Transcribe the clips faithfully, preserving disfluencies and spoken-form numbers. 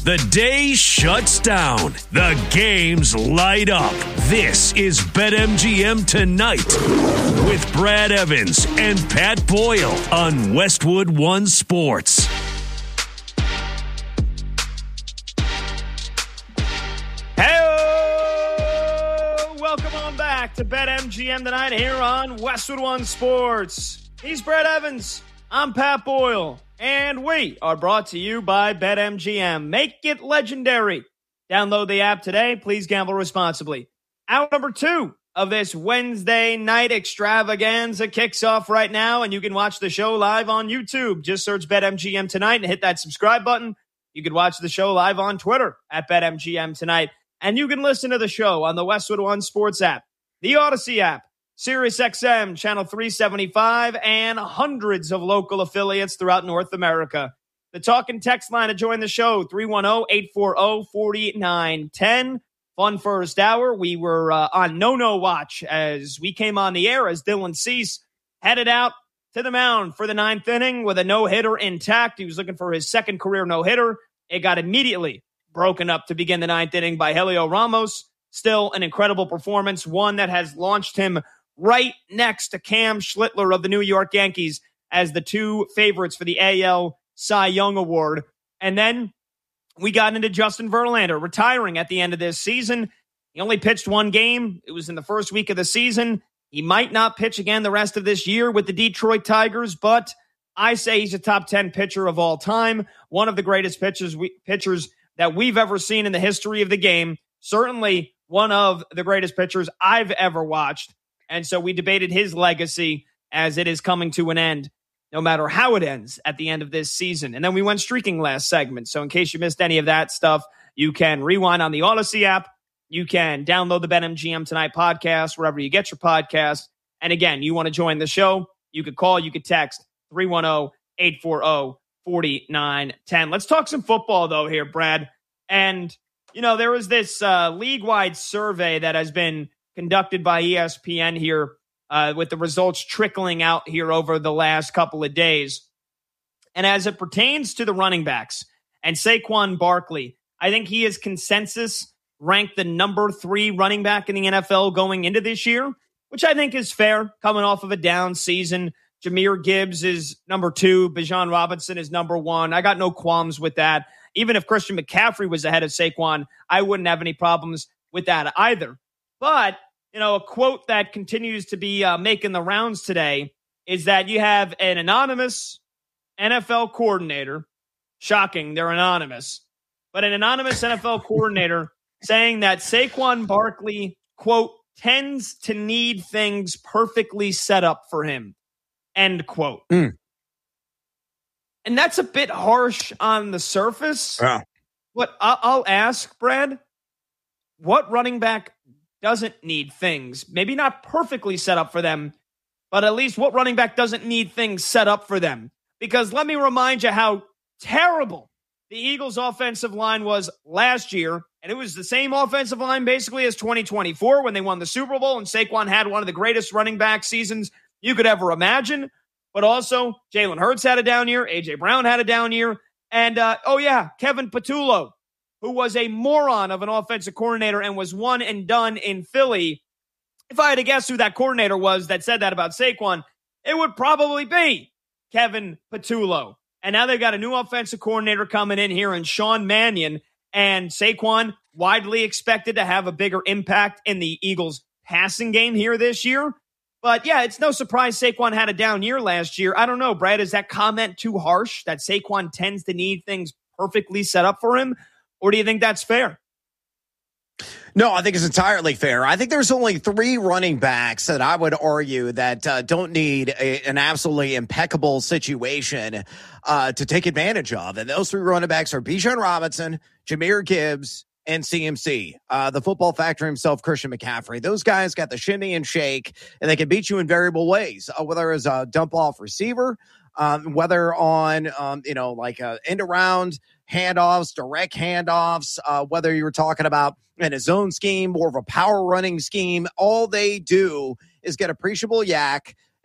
The day shuts down. The games light up. This is BetMGM Tonight with Brad Evans and Pat Boyle on Westwood One Sports. Hey, welcome on back to BetMGM Tonight here on Westwood One Sports. He's Brad Evans. I'm Pat Boyle. And we are brought to you by BetMGM. Make it legendary. Download the app today. Please gamble responsibly. Hour number two of this Wednesday night extravaganza kicks off right now, and you can watch the show live on YouTube. Just search BetMGM Tonight and hit that subscribe button. You can watch the show live on Twitter at BetMGM Tonight, and you can listen to the show on the Westwood One Sports app, the Odyssey app, SiriusXM Channel three seventy-five, and hundreds of local affiliates throughout North America. The talk and text line to join the show, three one zero, eight four zero, four nine one zero. Fun first hour. We were uh, on no-no watch as we came on the air as Dylan Cease headed out to the mound for the ninth inning with a no-hitter intact. He was looking for his second career no-hitter. It got immediately broken up to begin the ninth inning by Helio Ramos. Still an incredible performance, one that has launched him right next to Cam Schlittler of the New York Yankees as the two favorites for the A L Cy Young Award. And then we got into Justin Verlander retiring at the end of this season. He only pitched one game. It was in the first week of the season. He might not pitch again the rest of this year with the Detroit Tigers, but I say he's a top ten pitcher of all time. One of the greatest pitchers, we, pitchers that we've ever seen in the history of the game. Certainly one of the greatest pitchers I've ever watched. And so we debated his legacy as it is coming to an end, no matter how it ends at the end of this season. And then we went streaking last segment. So in case you missed any of that stuff, you can rewind on the Odyssey app. You can download the BetMGM Tonight podcast wherever you get your podcasts. And again, you want to join the show, you could call, you could text three one zero, eight four zero, four nine one zero. Let's talk some football, though, here, Brad. And, you know, there was this uh, league-wide survey that has been conducted by E S P N here uh, with the results trickling out here over the last couple of days. And as it pertains to the running backs and Saquon Barkley, I think he is consensus ranked the number three running back in the N F L going into this year, which I think is fair coming off of a down season. Jahmyr Gibbs is number two. Bijan Robinson is number one. I got no qualms with that. Even if Christian McCaffrey was ahead of Saquon, I wouldn't have any problems with that either. But you know, a quote that continues to be uh, making the rounds today is that you have an anonymous N F L coordinator, shocking, they're anonymous, but an anonymous N F L coordinator saying that Saquon Barkley, quote, tends to need things perfectly set up for him, end quote. Mm. And that's a bit harsh on the surface. Yeah. But I- I'll ask, Brad, what running back doesn't need things, maybe not perfectly set up for them, but at least what running back doesn't need things set up for them? Because let me remind you how terrible the Eagles' offensive line was last year, and it was the same offensive line basically as twenty twenty-four when they won the Super Bowl, and Saquon had one of the greatest running back seasons you could ever imagine. But also, Jalen Hurts had a down year, A J Brown had a down year, and, uh, oh yeah, Kevin Patullo, who was a moron of an offensive coordinator and was one and done in Philly. If I had to guess who that coordinator was that said that about Saquon, it would probably be Kevin Patullo. And now they've got a new offensive coordinator coming in here in Sean Mannion, and Saquon widely expected to have a bigger impact in the Eagles' passing game here this year. But yeah, it's no surprise Saquon had a down year last year. I don't know, Brad, is that comment too harsh that Saquon tends to need things perfectly set up for him? Or do you think that's fair? No, I think it's entirely fair. I think there's only three running backs that I would argue that uh, don't need a, an absolutely impeccable situation uh, to take advantage of. And those three running backs are Bijan Robinson, Jahmyr Gibbs, and C M C. Uh, the football factor himself, Christian McCaffrey. Those guys got the shimmy and shake, and they can beat you in variable ways, uh, whether it's a dump-off receiver, um, whether on, um, you know, like uh, end-around handoffs, direct handoffs, uh, whether you're talking about in a zone scheme, more of a power running scheme. All they do is get appreciable yak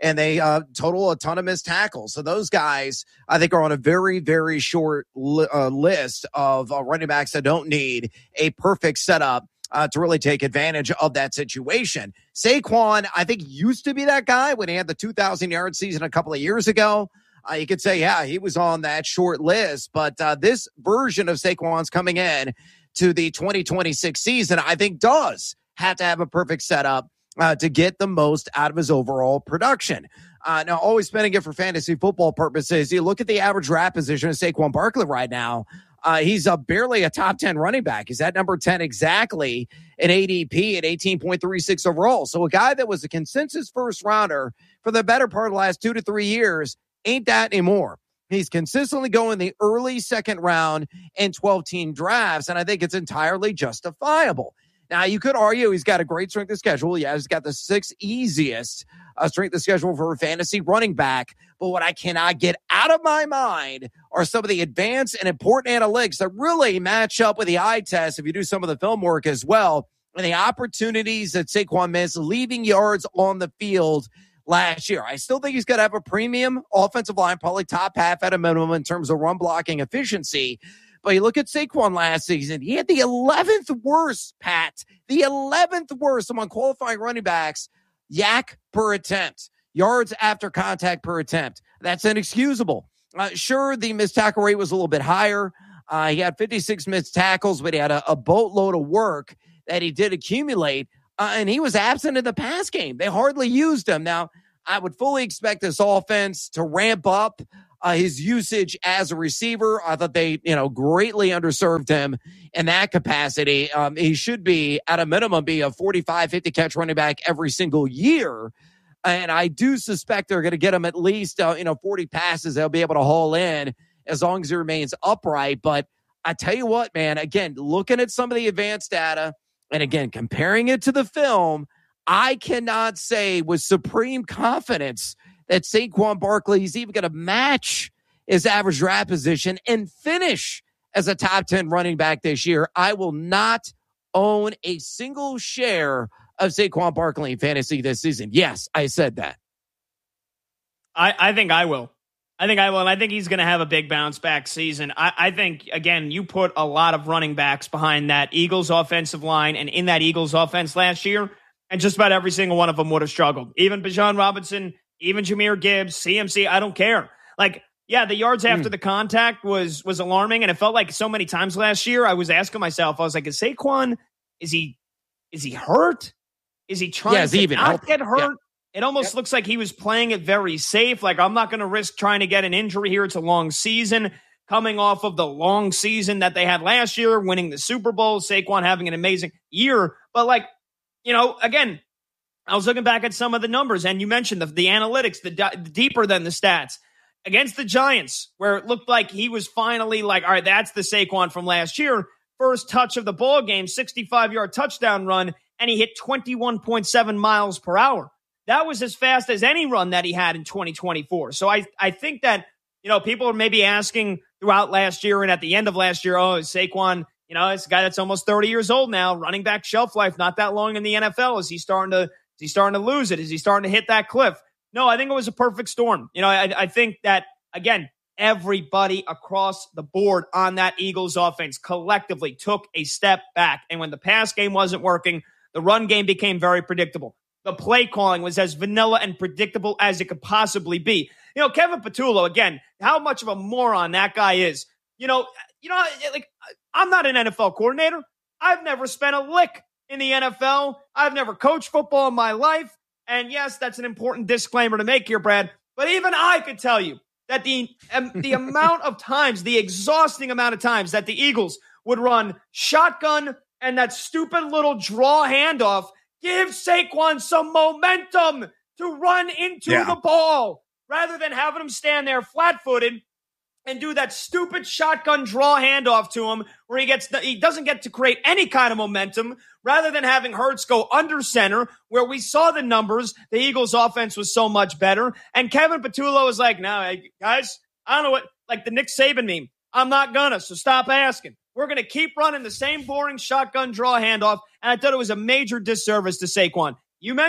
and they uh, total a ton of missed tackles. So those guys, I think, are on a very, very short li- uh, list of uh, running backs that don't need a perfect setup uh, to really take advantage of that situation. Saquon, I think, used to be that guy when he had the two thousand yard season a couple of years ago. Uh, you could say, yeah, he was on that short list, but uh, this version of Saquon's coming in to the twenty twenty-six season, I think does have to have a perfect setup uh, to get the most out of his overall production. Uh, now, always spending it for fantasy football purposes. You look at the average draft position of Saquon Barkley right now. Uh, he's a barely a top ten running back. He's at number ten exactly in A D P at eighteen point three six overall. So a guy that was a consensus first rounder for the better part of the last two to three years ain't that anymore. He's consistently going the early second round in twelve-team drafts, and I think it's entirely justifiable. Now, you could argue he's got a great strength of schedule. Yeah, he's got the sixth easiest uh, strength of schedule for a fantasy running back. But what I cannot get out of my mind are some of the advanced and important analytics that really match up with the eye test if you do some of the film work as well, and the opportunities that Saquon missed leaving yards on the field last year. I still think he's going to have a premium offensive line, probably top half at a minimum in terms of run blocking efficiency. But you look at Saquon last season, he had the eleventh worst, Pat, the eleventh worst among qualifying running backs, yak per attempt, yards after contact per attempt. That's inexcusable. Uh, sure, the missed tackle rate was a little bit higher. Uh, he had fifty-six missed tackles, but he had a, a boatload of work that he did accumulate. Uh, and he was absent in the pass game. They hardly used him. Now, I would fully expect this offense to ramp up uh, his usage as a receiver. I thought they, you know, greatly underserved him in that capacity. Um, he should be, at a minimum, be a forty-five, fifty catch running back every single year. And I do suspect they're going to get him at least, uh, you know, forty passes they'll be able to haul in as long as he remains upright. But I tell you what, man, again, looking at some of the advanced data, and again, comparing it to the film, I cannot say with supreme confidence that Saquon Barkley is even going to match his average draft position and finish as a top ten running back this year. I will not own a single share of Saquon Barkley in fantasy this season. Yes, I said that. I, I think I will. I think I will, and I think he's going to have a big bounce back season. I, I think, again, you put a lot of running backs behind that Eagles offensive line and in that Eagles offense last year, and just about every single one of them would have struggled. Even Bijan Robinson, even Jahmyr Gibbs, C M C, I don't care. Like, yeah, the yards after mm. the contact was was alarming, and it felt like so many times last year I was asking myself, I was like, is Saquon, is he is he hurt? Is he trying yeah, is he to even not healthy? get hurt? Yeah. It almost yep. looks like he was playing it very safe. Like, I'm not going to risk trying to get an injury here. It's a long season, coming off of the long season that they had last year, winning the Super Bowl, Saquon having an amazing year. But, like, you know, again, I was looking back at some of the numbers, and you mentioned the, the analytics, the, di- the deeper than the stats. Against the Giants, where it looked like he was finally like, all right, that's the Saquon from last year. First touch of the ball game, sixty-five-yard touchdown run, and he hit twenty-one point seven miles per hour. That was as fast as any run that he had in twenty twenty-four. So I, I think that, you know, people are maybe asking throughout last year and at the end of last year, oh, is Saquon, you know, it's a guy that's almost thirty years old now, running back shelf life, not that long in the N F L. Is he starting to, is he starting to lose it? Is he starting to hit that cliff? No, I think it was a perfect storm. You know, I, I think that, again, everybody across the board on that Eagles offense collectively took a step back. And when the pass game wasn't working, the run game became very predictable. The play calling was as vanilla and predictable as it could possibly be. You know, Kevin Patullo, again, how much of a moron that guy is. You know, you know, like, I'm not an N F L coordinator. I've never spent a lick in the N F L. I've never coached football in my life. And yes, that's an important disclaimer to make here, Brad. But even I could tell you that the um, the amount of times, the exhausting amount of times that the Eagles would run shotgun and that stupid little draw handoff, give Saquon some momentum to run into yeah. the ball rather than having him stand there flat-footed and do that stupid shotgun draw handoff to him where he gets the, he doesn't get to create any kind of momentum rather than having Hurts go under center where we saw the numbers. The Eagles offense was so much better. And Kevin Patullo was like, no, hey, guys, I don't know what, like the Nick Saban meme. I'm not gonna, so stop asking. We're going to keep running the same boring shotgun draw handoff. And I thought it was a major disservice to Saquon. You mentioned it.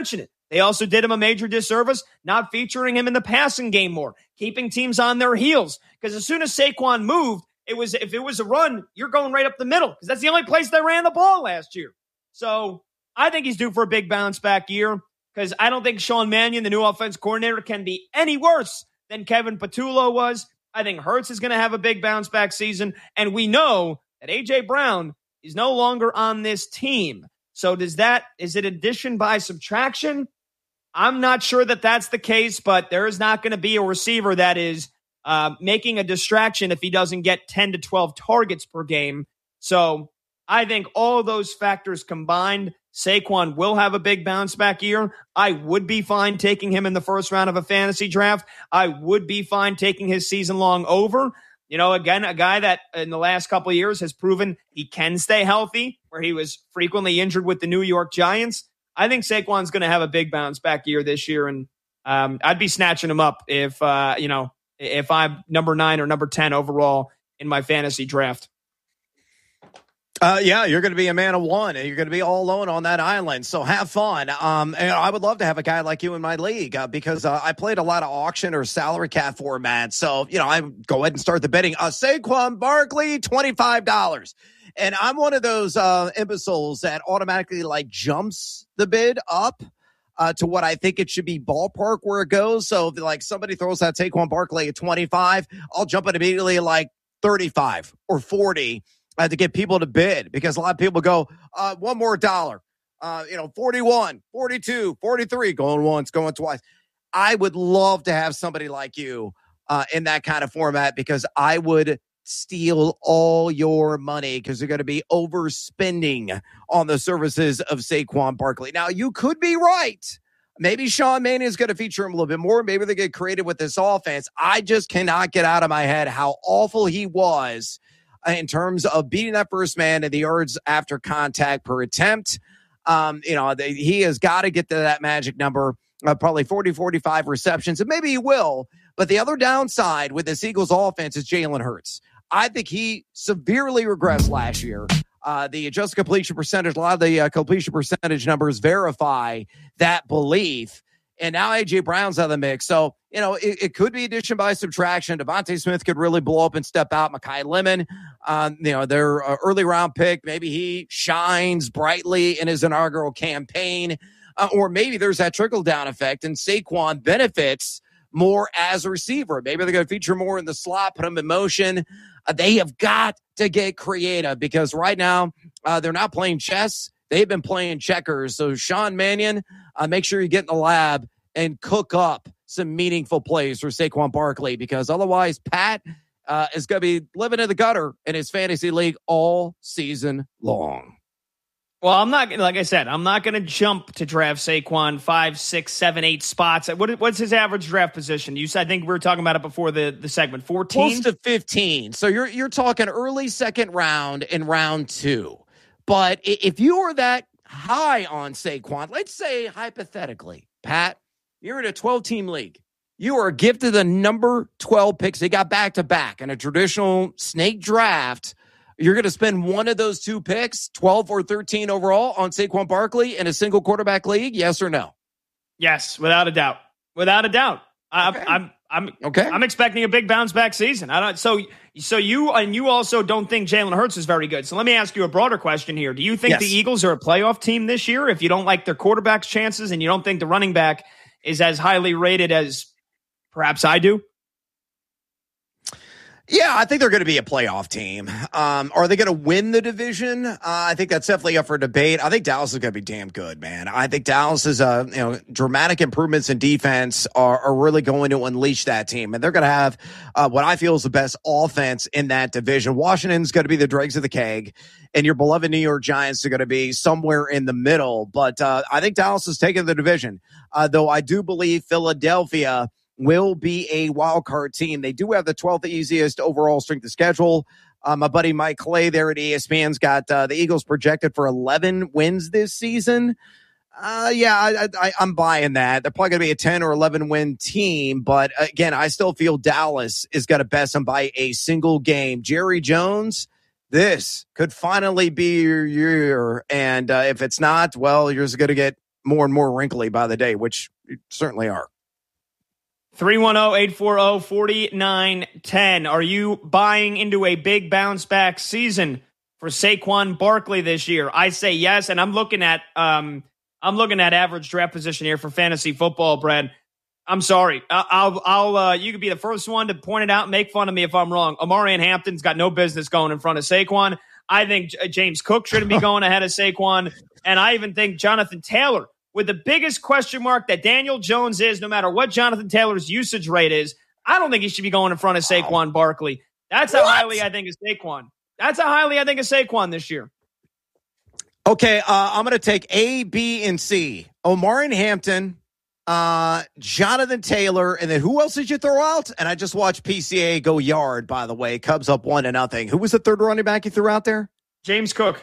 They also did him a major disservice not featuring him in the passing game more, keeping teams on their heels. Because as soon as Saquon moved, it was if it was a run, you're going right up the middle because that's the only place they ran the ball last year. So I think he's due for a big bounce back year because I don't think Sean Mannion, the new offense coordinator, can be any worse than Kevin Patullo was. I think Hurts is going to have a big bounce back season. And we know that A J Brown is no longer on this team. So does that, is it addition by subtraction? I'm not sure that that's the case, but there is not going to be a receiver that is uh, making a distraction if he doesn't get ten to twelve targets per game. So I think all those factors combined, Saquon will have a big bounce back year. I would be fine taking him in the first round of a fantasy draft. I would be fine taking his season long over. You know, again, a guy that in the last couple of years has proven he can stay healthy, where he was frequently injured with the New York Giants. I think Saquon's going to have a big bounce back year this year, and um, I'd be snatching him up if, uh, you know, if I'm number nine or number ten overall in my fantasy draft. Uh, yeah, you're going to be a man of one, and you're going to be all alone on that island. So have fun. Um, and I would love to have a guy like you in my league uh, because uh, I played a lot of auction or salary cap formats. So, you know, I go ahead and start the bidding. Uh, Saquon Barkley, twenty-five dollars. And I'm one of those uh, imbeciles that automatically like jumps the bid up uh, to what I think it should be ballpark where it goes. So if like somebody throws out Saquon Barkley at twenty-five, I'll jump it immediately like thirty-five or forty uh, to get people to bid because a lot of people go, uh, one more dollar, uh, you know, forty-one, forty-two, forty-three, going once, going twice. I would love to have somebody like you uh, in that kind of format because I would steal all your money because you're going to be overspending on the services of Saquon Barkley. Now, you could be right. Maybe Sean Mannion is going to feature him a little bit more. Maybe they get creative with this offense. I just cannot get out of my head how awful he was in terms of beating that first man and the yards after contact per attempt. Um, you know, they, he has got to get to that magic number, uh, probably forty, forty-five receptions, and maybe he will. But the other downside with this Eagles offense is Jalen Hurts. I think he severely regressed last year. Uh, the adjusted completion percentage, a lot of the uh, completion percentage numbers verify that belief. And now A J Brown's out of the mix. So, you know, it, it could be addition by subtraction. Devontae Smith could really blow up and step out. Mekhi Lemon, um, you know, their uh, early round pick. Maybe he shines brightly in his inaugural campaign. Uh, or maybe there's that trickle down effect and Saquon benefits more as a receiver. Maybe they're going to feature more in the slot, put him in motion. Uh, they have got to get creative because right now uh, they're not playing chess. They've been playing checkers. So Sean Mannion, uh, make sure you get in the lab and cook up some meaningful plays for Saquon Barkley because otherwise Pat uh, is going to be living in the gutter in his fantasy league all season long. Well, I'm not, like I said, I'm not going to jump to draft Saquon five, six, seven, eight spots. What, what's his average draft position? You said, I think we were talking about it before the, the segment, fourteen? Close to fifteen. So you're you're talking early second round in round two. But if you are that high on Saquon, let's say hypothetically, Pat, you're in a twelve-team league. You are gifted the number twelve picks. They got back-to-back in a traditional snake draft. You're going to spend one of those two picks, twelve or thirteen overall, on Saquon Barkley in a single quarterback league? Yes or no? Yes, without a doubt. Without a doubt. Okay. I'm, I'm, I'm, okay. I'm expecting a big bounce back season. I don't. So, so you and you also don't think Jalen Hurts is very good. So let me ask you a broader question here. Do you think yes. the Eagles are a playoff team this year? If you don't like their quarterback's chances and you don't think the running back is as highly rated as perhaps I do? Yeah, I think they're going to be a playoff team. Um, are they going to win the division? Uh, I think that's definitely up for debate. I think Dallas is going to be damn good, man. I think Dallas is, uh, you know, dramatic improvements in defense are, are really going to unleash that team. And they're going to have uh, what I feel is the best offense in that division. Washington's going to be the dregs of the keg, and your beloved New York Giants are going to be somewhere in the middle. But uh, I think Dallas is taking the division, uh, though I do believe Philadelphia will be a wild card team. They do have the twelfth easiest overall strength of schedule. Uh, my buddy Mike Clay there at E S P N's got uh, the Eagles projected for eleven wins this season. Uh, yeah, I, I, I'm buying that. They're probably going to be a ten or eleven win team. But again, I still feel Dallas is going to best them by a single game. Jerry Jones, this could finally be your year. And uh, if it's not, well, you're just going to get more and more wrinkly by the day, which certainly are. three one zero, eight four zero, four nine one zero. Are you buying into a big bounce back season for Saquon Barkley this year? I say yes, and I'm looking at um, I'm looking at average draft position here for fantasy football, Brad. I'm sorry. I'll, I'll, uh, you could be the first one to point it out and make fun of me if I'm wrong. Omarion Hampton's got no business going in front of Saquon. I think J- James Cook shouldn't be going ahead of Saquon. And I even think Jonathan Taylor, with the biggest question mark that Daniel Jones is, no matter what Jonathan Taylor's usage rate is, I don't think he should be going in front of Saquon Barkley. That's how what? highly I think of Saquon. That's how highly I think of Saquon this year. Okay, uh, I'm going to take A, B, and C. Omarion Hampton, Uh, Jonathan Taylor, and then who else did you throw out? And I just watched P C A go yard, by the way. Cubs up one to nothing. Who was the third running back you threw out there? James Cook.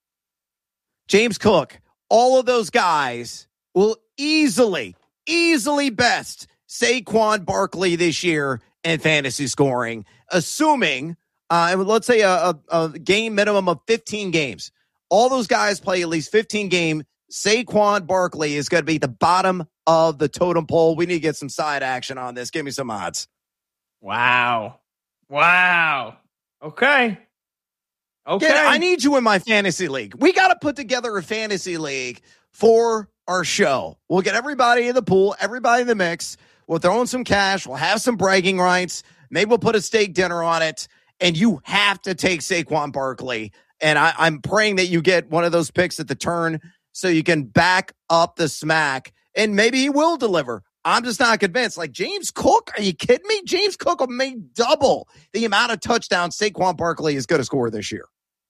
James Cook. All of those guys will easily, easily best Saquon Barkley this year in fantasy scoring, assuming, uh, let's say a, a, a game minimum of fifteen games. All those guys play at least fifteen games. Saquon Barkley is going to be the bottom of the totem pole. We need to get some side action on this. Give me some odds. Wow. Wow. Okay. Okay. Yeah, I need you in my fantasy league. We got to put together a fantasy league for our show. We'll get everybody in the pool, everybody in the mix. We'll throw in some cash. We'll have some bragging rights. Maybe we'll put a steak dinner on it. And you have to take Saquon Barkley. And I, I'm praying that you get one of those picks at the turn so you can back up the smack. And maybe he will deliver. I'm just not convinced. Like James Cook, are you kidding me? James Cook will make double the amount of touchdowns Saquon Barkley is going to score this year.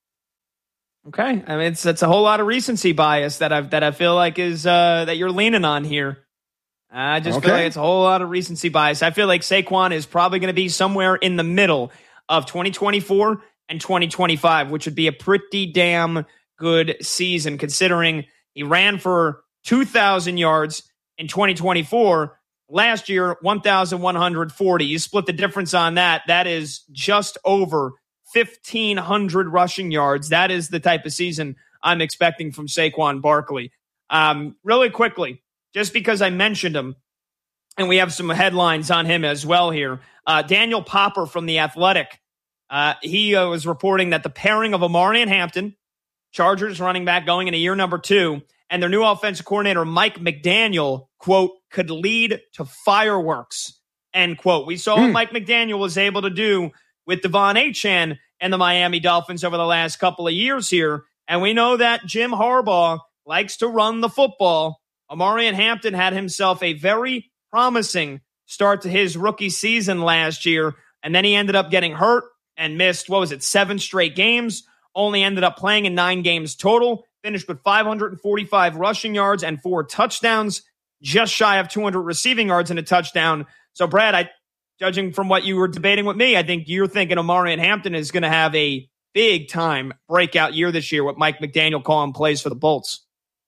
Okay, I mean it's it's a whole lot of recency bias that I that I feel like is uh, that you're leaning on here. I just okay. feel like it's a whole lot of recency bias. I feel like Saquon is probably going to be somewhere in the middle of twenty twenty-four and twenty twenty-five, which would be a pretty damn good season considering he ran for two thousand yards in twenty twenty-four. Last year, one thousand one hundred forty. You split the difference on that. That is just over fifteen hundred rushing yards. That is the type of season I'm expecting from Saquon Barkley. Um, really quickly, just because I mentioned him, and we have some headlines on him as well here. Uh, Daniel Popper from The Athletic, uh, he uh, was reporting that the pairing of Omarion Hampton, Chargers running back going into year number two, and their new offensive coordinator, Mike McDaniel, quote, could lead to fireworks, end quote. We saw mm. what Mike McDaniel was able to do with Devon Achane and the Miami Dolphins over the last couple of years here. And we know that Jim Harbaugh likes to run the football. Omarion Hampton had himself a very promising start to his rookie season last year, and then he ended up getting hurt and missed, what was it, seven straight games, only ended up playing in nine games total, finished with five hundred forty-five rushing yards and four touchdowns, just shy of two hundred receiving yards and a touchdown. So, Brad, I, judging from what you were debating with me, I think you're thinking Omarion Hampton is going to have a big-time breakout year this year with Mike McDaniel calling plays for the Bolts.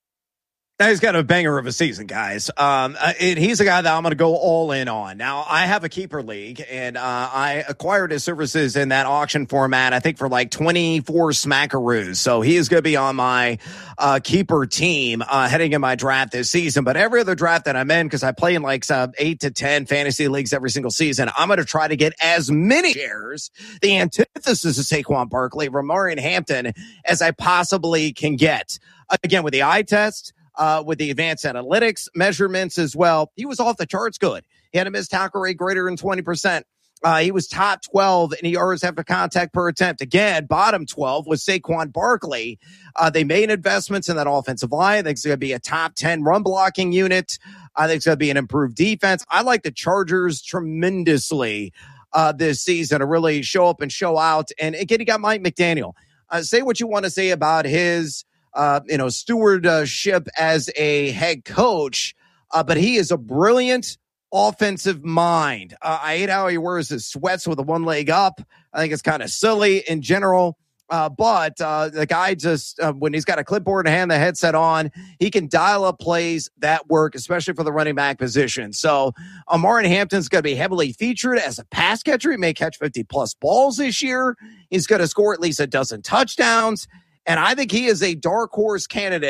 He's got a banger of a season, guys. Um, and he's a guy that I'm going to go all in on. Now, I have a keeper league, and uh, I acquired his services in that auction format, I think, for like twenty-four smackaroos. So he is going to be on my uh, keeper team uh, heading in my draft this season. But every other draft that I'm in, because I play in like uh, eight to ten fantasy leagues every single season, I'm going to try to get as many shares, the antithesis of Saquon Barkley, Omarion Hampton, as I possibly can get. Again, with the eye test, Uh, with the advanced analytics measurements as well. He was off the charts good. He had a missed tackle rate greater than twenty percent. Uh, he was top twelve in yards after contact per attempt. Again, bottom twelve was Saquon Barkley. Uh, they made investments in that offensive line. I think it's going to be a top ten run blocking unit. I think it's going to be an improved defense. I like the Chargers tremendously uh, this season to really show up and show out. And again, you got Mike McDaniel. Uh, say what you want to say about his Uh, you know, stewardship as a head coach, uh, but he is a brilliant offensive mind. Uh, I hate how he wears his sweats with a one leg up. I think it's kind of silly in general. Uh, but uh, the guy just, uh, when he's got a clipboard in hand, the headset on, he can dial up plays that work, especially for the running back position. So Omarion Hampton's going to be heavily featured as a pass catcher. He may catch fifty plus balls this year. He's going to score at least a dozen touchdowns. And I think he is a dark horse candidate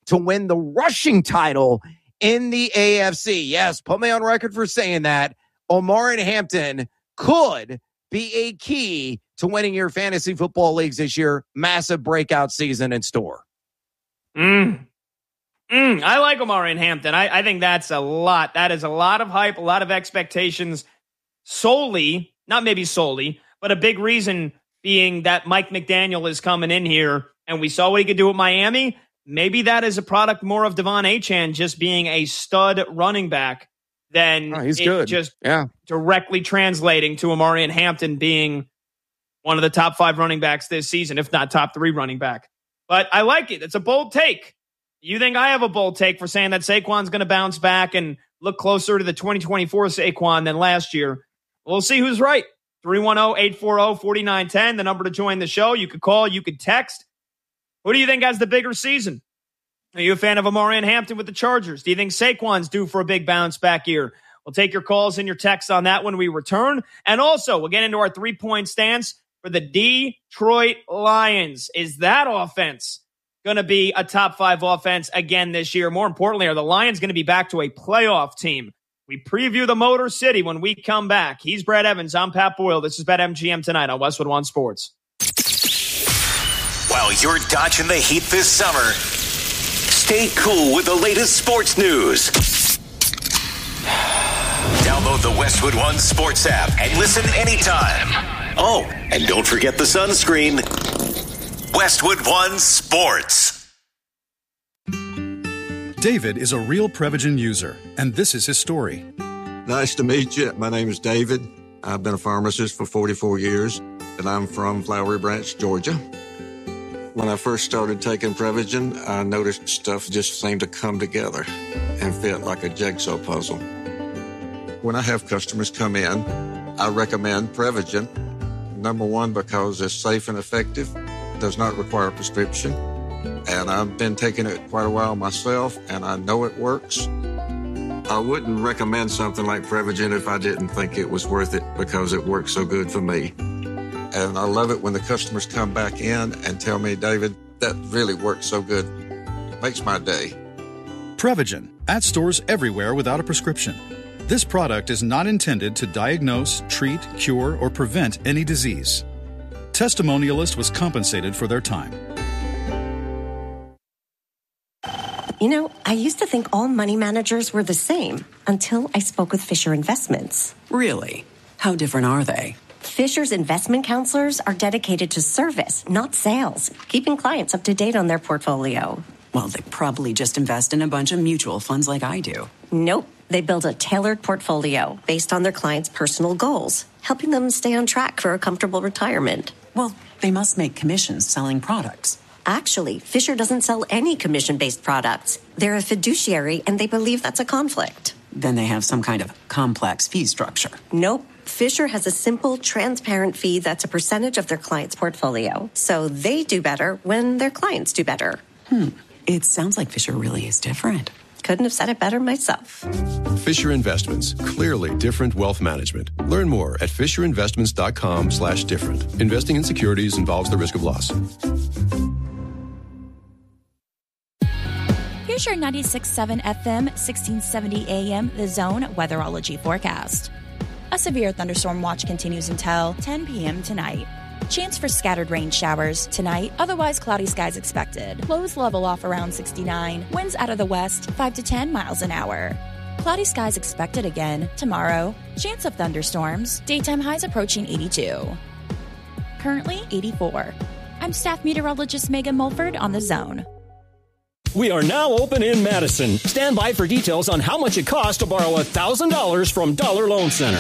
to win the rushing title in the A F C. Yes, put me on record for saying that. Omarion Hampton could be a key to winning your fantasy football leagues this year. Massive breakout season in store. Mm. Mm, I like Omarion Hampton. I, I think that's a lot. That is a lot of hype, a lot of expectations. Solely, not maybe solely, but a big reason being that Mike McDaniel is coming in here, and we saw what he could do at Miami. Maybe that is a product more of Devon Achane just being a stud running back than oh, he's it good. just yeah. directly translating to Omarion Hampton being one of the top five running backs this season, if not top three running back. But I like it. It's a bold take. You think I have a bold take for saying that Saquon's going to bounce back and look closer to the twenty twenty-four Saquon than last year? We'll see who's right. three one zero, eight four zero, four nine one zero, the number to join the show. You could call, you could text. Who do you think has the bigger season? Are you a fan of Omarion Hampton with the Chargers? Do you think Saquon's due for a big bounce back year? We'll take your calls and your texts on that when we return. And also, we'll get into our three-point stance for the Detroit Lions. Is that offense going to be a top five offense again this year? More importantly, are the Lions going to be back to a playoff team? We preview the Motor City when we come back. He's Brad Evans. I'm Pat Boyle. This is BetMGM tonight on Westwood One Sports. While you're dodging the heat this summer, stay cool with the latest sports news. Download the Westwood One Sports app and listen anytime. Oh, and don't forget the sunscreen. Westwood One Sports. David is a real Prevagen user, and this is his story. Nice to meet you. My name is David. I've been a pharmacist for forty-four years, and I'm from Flowery Branch, Georgia. When I first started taking Prevagen, I noticed stuff just seemed to come together and fit like a jigsaw puzzle. When I have customers come in, I recommend Prevagen. Number one, because it's safe and effective, does not require a prescription. And I've been taking it quite a while myself, and I know it works. I wouldn't recommend something like Prevagen if I didn't think it was worth it because it works so good for me. And I love it when the customers come back in and tell me, David, that really works so good. It makes my day. Prevagen, at stores everywhere without a prescription. This product is not intended to diagnose, treat, cure, or prevent any disease. Testimonialist was compensated for their time. You know, I used to think all money managers were the same until I spoke with Fisher Investments. Really? How different are they? Fisher's investment counselors are dedicated to service, not sales, keeping clients up to date on their portfolio. Well, they probably just invest in a bunch of mutual funds like I do. Nope. They build a tailored portfolio based on their clients' personal goals, helping them stay on track for a comfortable retirement. Well, they must make commissions selling products. Actually, Fisher doesn't sell any commission-based products. They're a fiduciary, and they believe that's a conflict. Then they have some kind of complex fee structure. Nope. Fisher has a simple, transparent fee that's a percentage of their client's portfolio. So they do better when their clients do better. Hmm. It sounds like Fisher really is different. Couldn't have said it better myself. Fisher Investments. Clearly different wealth management. Learn more at fisherinvestments.com slash different. Investing in securities involves the risk of loss. Here's your ninety-six point seven F M, sixteen seventy A M, The Zone weatherology forecast. A severe thunderstorm watch continues until ten p.m. tonight. Chance for scattered rain showers tonight, otherwise cloudy skies expected. Lows level off around sixty-nine. Winds out of the west, five to ten miles an hour. Cloudy skies expected again tomorrow. Chance of thunderstorms. Daytime highs approaching eighty-two. Currently eighty-four. I'm staff meteorologist Megan Mulford on The Zone. We are now open in Madison. Stand by for details on how much it costs to borrow one thousand dollars from Dollar Loan Center.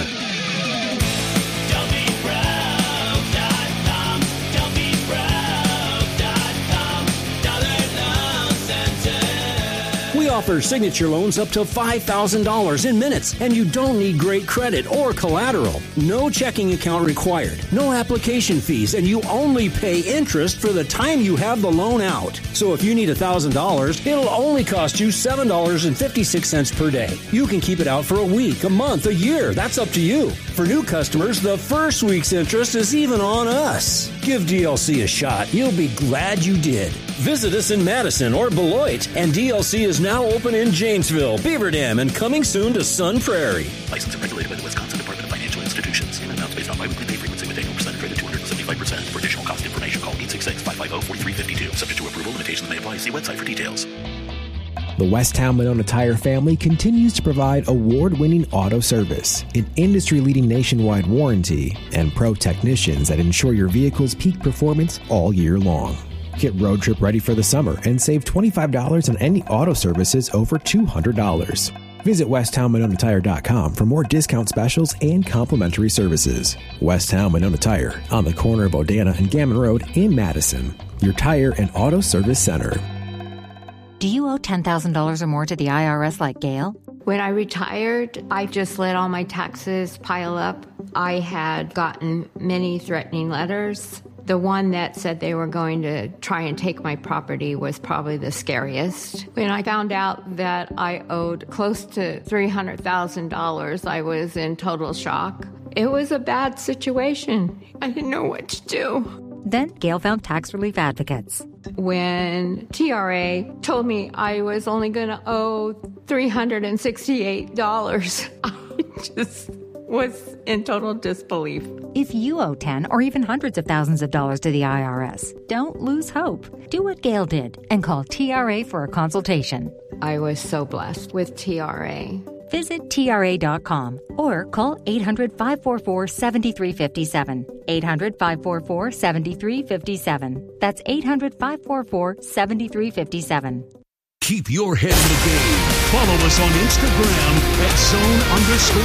We offer signature loans up to five thousand dollars in minutes, and you don't need great credit or collateral. No checking account required, no application fees, and you only pay interest for the time you have the loan out. So if you need one thousand dollars, it'll only cost you seven dollars and fifty-six cents per day. You can keep it out for a week, a month, a year. That's up to you. For new customers, the first week's interest is even on us. Give D L C a shot. You'll be glad you did. Visit us in Madison or Beloit, and D L C is now open in Janesville, Beaver Dam, and coming soon to Sun Prairie. Licensed and regulated by the Wisconsin Department of Financial Institutions. Payment amounts based on biweekly pay frequency with annual percentage rate of two hundred seventy-five percent. For additional cost information, call eight six six, five five zero, four three five two. Subject to approval, limitations may apply. See website for details. The Westtown Monona Tire family continues to provide award-winning auto service, an industry-leading nationwide warranty, and pro technicians that ensure your vehicle's peak performance all year long. Get road trip ready for the summer and save twenty-five dollars on any auto services over two hundred dollars. Visit west town monona tire dot com for more discount specials and complimentary services. Westtown Monona Tire, on the corner of Odana and Gammon Road in Madison. Your tire and auto service center. Do you owe ten thousand dollars or more to the I R S like Gail? When I retired, I just let all my taxes pile up. I had gotten many threatening letters. The one that said they were going to try and take my property was probably the scariest. When I found out that I owed close to three hundred thousand dollars, I was in total shock. It was a bad situation. I didn't know what to do. Then Gail found Tax Relief Advocates. When T R A told me I was only going to owe three hundred sixty-eight dollars, I just was in total disbelief. If you owe ten or even hundreds of thousands of dollars to the I R S, don't lose hope. Do what Gail did and call T R A for a consultation. I was so blessed with T R A. Visit T R A dot com or call eight hundred, five four four, seven three five seven. eight hundred, five four four, seven three five seven. That's eight hundred, five four four, seven three five seven. Keep your head in the game. Follow us on Instagram at zone underscore